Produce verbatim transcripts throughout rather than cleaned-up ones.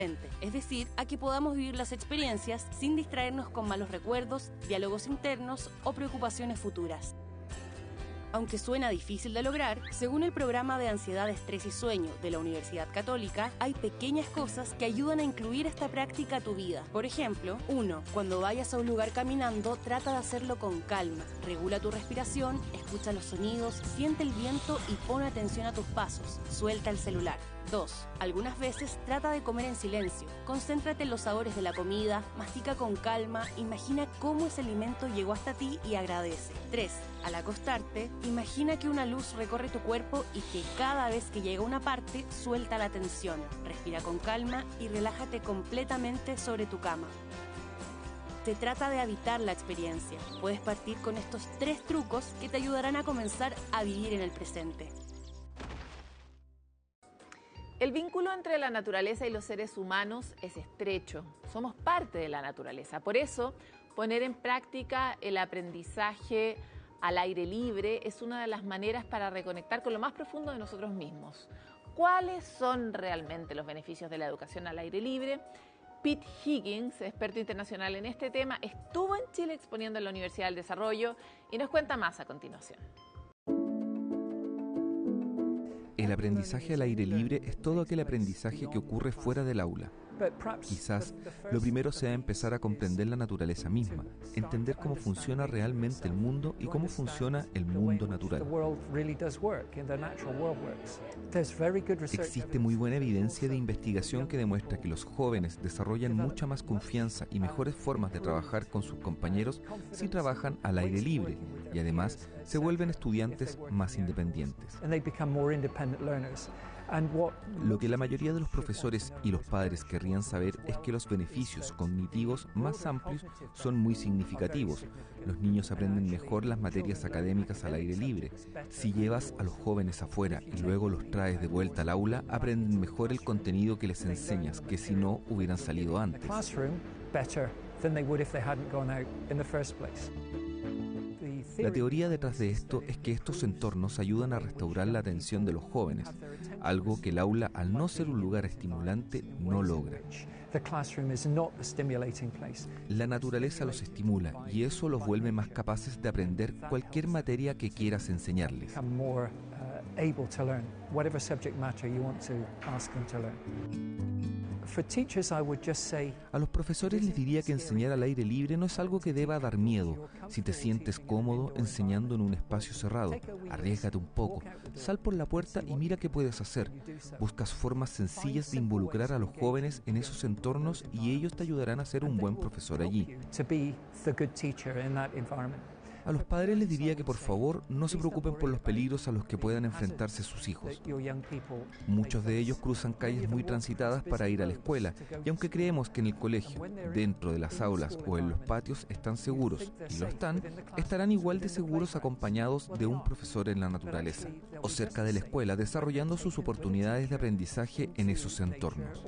Es decir, a que podamos vivir las experiencias sin distraernos con malos recuerdos, diálogos internos o preocupaciones futuras. Aunque suena difícil de lograr, según el programa de ansiedad, estrés y sueño de la Universidad Católica, hay pequeñas cosas que ayudan a incluir esta práctica a tu vida. Por ejemplo, uno, cuando vayas a un lugar caminando, trata de hacerlo con calma. Regula tu respiración, escucha los sonidos, siente el viento y pon atención a tus pasos. Suelta el celular. dos. Algunas veces trata de comer en silencio. Concéntrate en los sabores de la comida, mastica con calma, imagina cómo ese alimento llegó hasta ti y agradece. tres. Al acostarte, imagina que una luz recorre tu cuerpo y que cada vez que llega a una parte, suelta la tensión. Respira con calma y relájate completamente sobre tu cama. Se trata de habitar la experiencia. Puedes partir con estos tres trucos que te ayudarán a comenzar a vivir en el presente. El vínculo entre la naturaleza y los seres humanos es estrecho. Somos parte de la naturaleza. Por eso, poner en práctica el aprendizaje al aire libre es una de las maneras para reconectar con lo más profundo de nosotros mismos. ¿Cuáles son realmente los beneficios de la educación al aire libre? Pete Higgins, experto internacional en este tema, estuvo en Chile exponiendo en la Universidad del Desarrollo y nos cuenta más a continuación. El aprendizaje al aire libre es todo aquel aprendizaje que ocurre fuera del aula. Quizás lo primero sea empezar a comprender la naturaleza misma, entender cómo funciona realmente el mundo y cómo funciona el mundo natural. Existe muy buena evidencia de investigación que demuestra que los jóvenes desarrollan mucha más confianza y mejores formas de trabajar con sus compañeros si trabajan al aire libre y además se vuelven estudiantes más independientes. Lo que la mayoría de los profesores y los padres querrían saber es que los beneficios cognitivos más amplios son muy significativos. Los niños aprenden mejor las materias académicas al aire libre. Si llevas a los jóvenes afuera y luego los traes de vuelta al aula, aprenden mejor el contenido que les enseñas que si no hubieran salido antes. La teoría detrás de esto es que estos entornos ayudan a restaurar la atención de los jóvenes, algo que el aula, al no ser un lugar estimulante, no logra. La naturaleza los estimula y eso los vuelve más capaces de aprender cualquier materia que quieras enseñarles. A los profesores les diría que enseñar al aire libre no es algo que deba dar miedo. Si te sientes cómodo enseñando en un espacio cerrado, arriésgate un poco, sal por la puerta y mira qué puedes hacer. Buscas formas sencillas de involucrar a los jóvenes en esos entornos y ellos te ayudarán a ser un buen profesor allí. A los padres les diría que por favor no se preocupen por los peligros a los que puedan enfrentarse sus hijos. Muchos de ellos cruzan calles muy transitadas para ir a la escuela y aunque creemos que en el colegio, dentro de las aulas o en los patios están seguros, y lo están, estarán igual de seguros acompañados de un profesor en la naturaleza o cerca de la escuela desarrollando sus oportunidades de aprendizaje en esos entornos.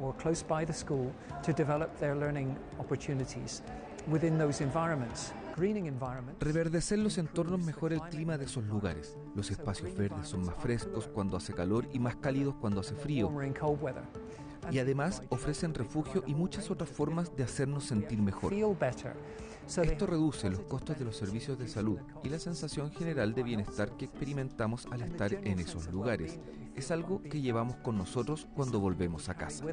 Reverdecer los entornos mejora el clima de esos lugares. Los espacios verdes son más frescos cuando hace calor y más cálidos cuando hace frío. Y además ofrecen refugio y muchas otras formas de hacernos sentir mejor. Esto reduce los costos de los servicios de salud y la sensación general de bienestar que experimentamos al estar en esos lugares. Es algo que llevamos con nosotros cuando volvemos a casa.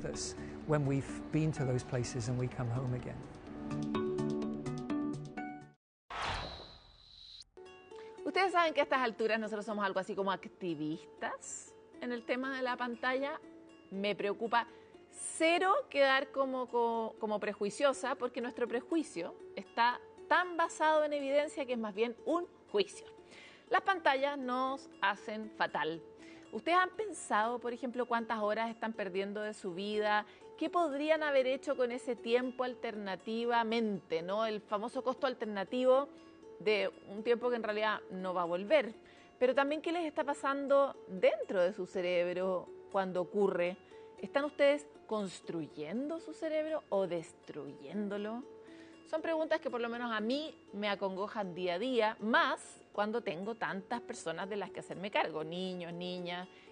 Ustedes saben que a estas alturas nosotros somos algo así como activistas en el tema de la pantalla. Me preocupa cero quedar como, como, como prejuiciosa, porque nuestro prejuicio está tan basado en evidencia que es más bien un juicio. Las pantallas nos hacen fatal. ¿Ustedes han pensado, por ejemplo, cuántas horas están perdiendo de su vida? ¿Qué podrían haber hecho con ese tiempo alternativamente, ¿no? El famoso costo alternativo de un tiempo que en realidad no va a volver. Pero también, ¿qué les está pasando dentro de su cerebro cuando ocurre? ¿Están ustedes construyendo su cerebro o destruyéndolo? Son preguntas que por lo menos a mí me acongojan día a día, más cuando tengo tantas personas de las que hacerme cargo, niños, niñas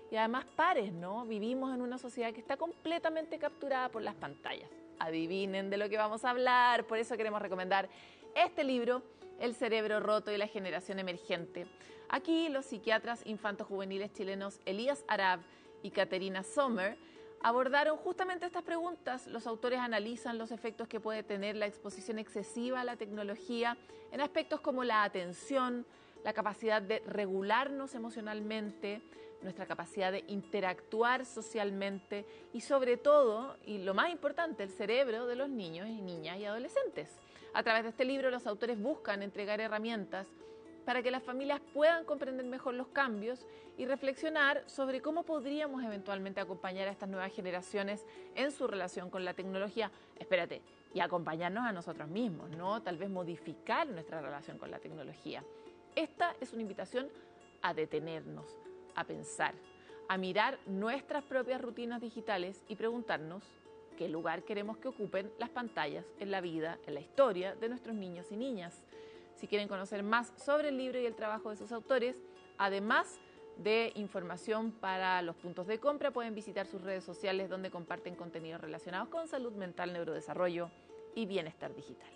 y además pares, ¿no? Vivimos en una sociedad que está completamente capturada por las pantallas. Adivinen de lo que vamos a hablar, por eso queremos recomendar este libro, El cerebro roto y la generación emergente. Aquí los psiquiatras infanto-juveniles chilenos Elías Arab y Caterina Sommer abordaron justamente estas preguntas. Los autores analizan los efectos que puede tener la exposición excesiva a la tecnología en aspectos como la atención, la capacidad de regularnos emocionalmente, nuestra capacidad de interactuar socialmente y sobre todo, y lo más importante, el cerebro de los niños y niñas y adolescentes. A través de este libro los autores buscan entregar herramientas para que las familias puedan comprender mejor los cambios y reflexionar sobre cómo podríamos eventualmente acompañar a estas nuevas generaciones en su relación con la tecnología. Espérate, y acompañarnos a nosotros mismos, ¿no? Tal vez modificar nuestra relación con la tecnología. Esta es una invitación a detenernos, a pensar, a mirar nuestras propias rutinas digitales y preguntarnos qué lugar queremos que ocupen las pantallas en la vida, en la historia de nuestros niños y niñas. Si quieren conocer más sobre el libro y el trabajo de sus autores, además de información para los puntos de compra, pueden visitar sus redes sociales donde comparten contenidos relacionados con salud mental, neurodesarrollo y bienestar digital.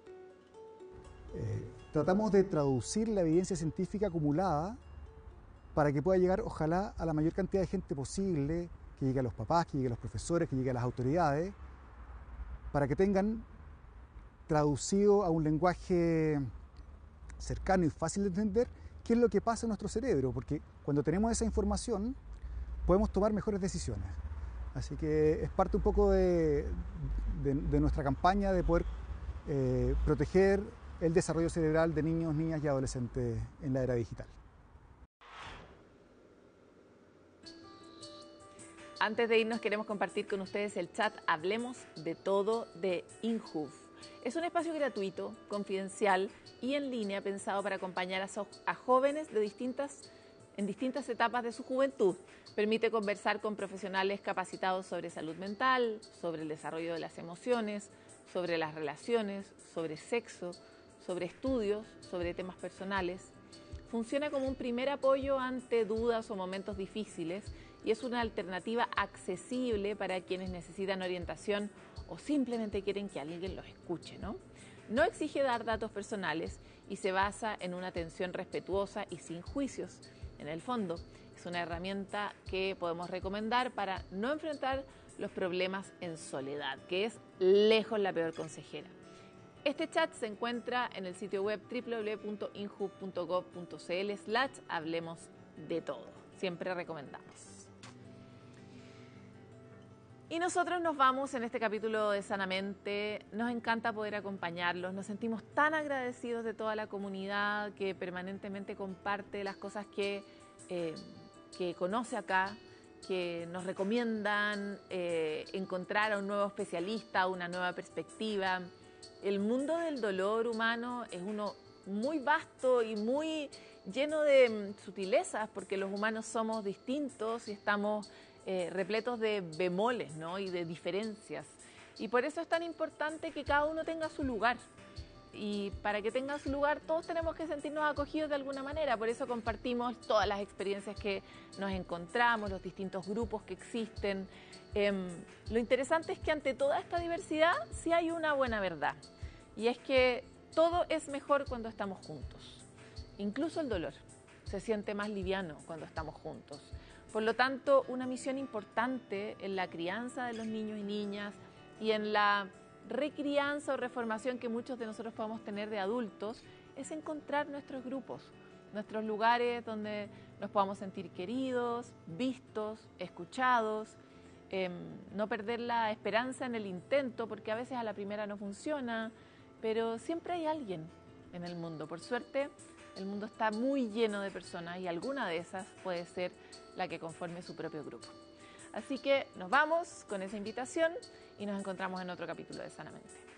Eh, tratamos de traducir la evidencia científica acumulada para que pueda llegar, ojalá, a la mayor cantidad de gente posible, que llegue a los papás, que llegue a los profesores, que llegue a las autoridades, para que tengan traducido a un lenguaje cercano y fácil de entender qué es lo que pasa en nuestro cerebro, porque cuando tenemos esa información podemos tomar mejores decisiones. Así que es parte un poco de, de, de nuestra campaña de poder eh, proteger el desarrollo cerebral de niños, niñas y adolescentes en la era digital. Antes de irnos queremos compartir con ustedes el chat Hablemos de Todo de INJUV. Es un espacio gratuito, confidencial y en línea pensado para acompañar a, so a jóvenes de distintas, en distintas etapas de su juventud. Permite conversar con profesionales capacitados sobre salud mental, sobre el desarrollo de las emociones, sobre las relaciones, sobre sexo, sobre estudios, sobre temas personales. Funciona como un primer apoyo ante dudas o momentos difíciles y es una alternativa accesible para quienes necesitan orientación o simplemente quieren que alguien los escuche, ¿no? No exige dar datos personales y se basa en una atención respetuosa y sin juicios. En el fondo, es una herramienta que podemos recomendar para no enfrentar los problemas en soledad, que es lejos la peor consejera. Este chat se encuentra en el sitio web doble u doble u doble u punto injuv punto gov punto cl slash hablemos de todo. Siempre recomendamos. Y nosotros nos vamos en este capítulo de Sanamente. Nos encanta poder acompañarlos. Nos sentimos tan agradecidos de toda la comunidad que permanentemente comparte las cosas que, eh, que conoce acá, que nos recomiendan eh, encontrar a un nuevo especialista, una nueva perspectiva. El mundo del dolor humano es uno muy vasto y muy lleno de sutilezas, porque los humanos somos distintos y estamos eh, repletos de bemoles, ¿no? Y de diferencias. Y por eso es tan importante que cada uno tenga su lugar. Y para que tenga su lugar, todos tenemos que sentirnos acogidos de alguna manera. Por eso compartimos todas las experiencias que nos encontramos, los distintos grupos que existen. Eh, lo interesante es que ante toda esta diversidad sí hay una buena verdad. Y es que todo es mejor cuando estamos juntos. Incluso el dolor se siente más liviano cuando estamos juntos. Por lo tanto, una misión importante en la crianza de los niños y niñas y en la recrianza o reformación que muchos de nosotros podemos tener de adultos es encontrar nuestros grupos, nuestros lugares donde nos podamos sentir queridos, vistos, escuchados, eh, no perder la esperanza en el intento, porque a veces a la primera no funciona, pero siempre hay alguien en el mundo. Por suerte, el mundo está muy lleno de personas y alguna de esas puede ser la que conforme su propio grupo. Así que nos vamos con esa invitación y nos encontramos en otro capítulo de Sanamente.